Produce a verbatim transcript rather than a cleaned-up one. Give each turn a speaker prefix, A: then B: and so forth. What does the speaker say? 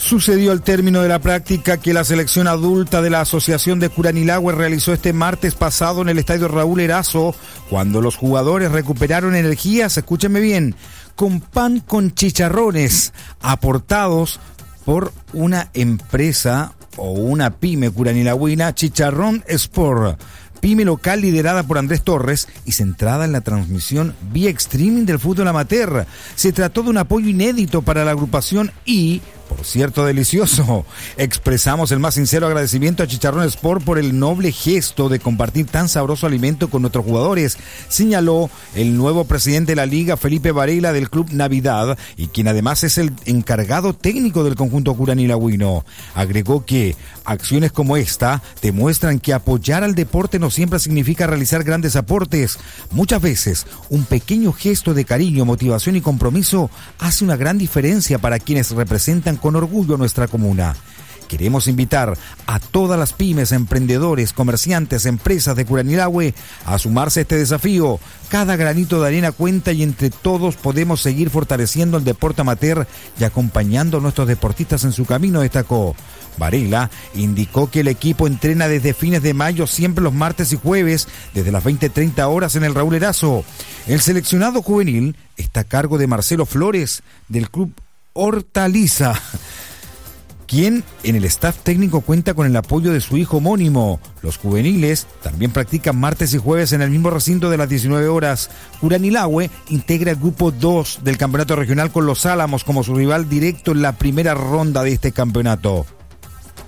A: Sucedió al término de la práctica que la selección adulta de la Asociación de Curanilahue realizó este martes pasado en el estadio Raúl Erazo, cuando los jugadores recuperaron energías, escúchenme bien, con pan con chicharrones, aportados por una empresa o una pyme curanilagüina, Chicharrón Sport. Pyme local liderada por Andrés Torres y centrada en la transmisión vía streaming del fútbol amateur. Se trató de un apoyo inédito para la agrupación y, por cierto, delicioso. Expresamos el más sincero agradecimiento a Chicharrón Sport por el noble gesto de compartir tan sabroso alimento con nuestros jugadores, señaló el nuevo presidente de la liga, Felipe Varela, del Club Navidad, y quien además es el encargado técnico del conjunto curanilagüino. Agregó que acciones como esta demuestran que apoyar al deporte no siempre significa realizar grandes aportes. Muchas veces, un pequeño gesto de cariño, motivación y compromiso hace una gran diferencia para quienes representan con orgullo nuestra comuna. Queremos invitar a todas las pymes, emprendedores, comerciantes, empresas de Curanilahue a sumarse a este desafío. Cada granito de arena cuenta y entre todos podemos seguir fortaleciendo el deporte amateur y acompañando a nuestros deportistas en su camino, destacó. Varela indicó que el equipo entrena desde fines de mayo, siempre los martes y jueves, desde las veinte treinta horas en el Raúl Erazo. El seleccionado juvenil está a cargo de Marcelo Flores, del Club Hortaliza, quien en el staff técnico cuenta con el apoyo de su hijo homónimo. Los juveniles también practican martes y jueves en el mismo recinto de las diecinueve horas. Curanilahue integra el grupo dos del campeonato regional con Los Álamos como su rival directo en la primera ronda de este campeonato.